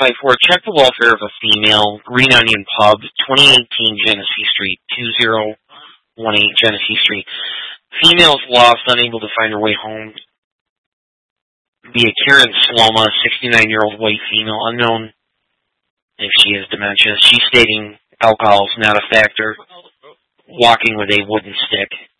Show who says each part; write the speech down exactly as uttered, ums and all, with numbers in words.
Speaker 1: five four, check the welfare of a female, Green Onion Pub, twenty eighteen Genesee Street, two zero one eight Genesee Street. Female's lost, unable to find her way home. Via Karen Sloma, sixty-nine-year-old white female, unknown if she has dementia. She's stating alcohol is not a factor. Walking with a wooden stick.